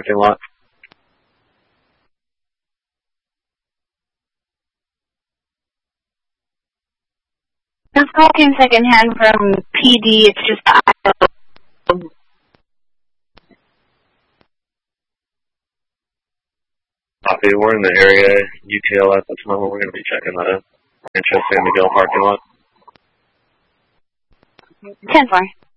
parking lot. Just talking secondhand from PD. It's just Copy. We're in the area UTL at this moment. We're going to be checking the Rancho San Miguel parking lot. 10-4.